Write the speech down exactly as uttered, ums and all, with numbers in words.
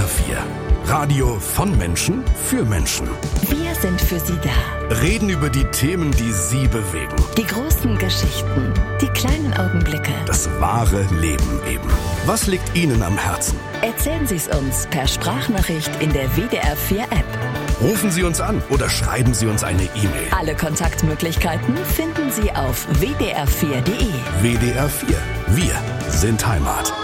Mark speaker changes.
Speaker 1: vier. Radio von Menschen für Menschen.
Speaker 2: Wir sind für Sie da.
Speaker 1: Reden über die Themen, die Sie bewegen.
Speaker 2: Die großen Geschichten, die kleinen Augenblicke.
Speaker 1: Das wahre Leben eben. Was liegt Ihnen am Herzen?
Speaker 2: Erzählen Sie es uns per Sprachnachricht in der W D R vier App.
Speaker 1: Rufen Sie uns an oder schreiben Sie uns eine E-Mail.
Speaker 2: Alle Kontaktmöglichkeiten finden Sie auf w d r vier punkt d e.
Speaker 1: W D R vier. Wir sind Heimat.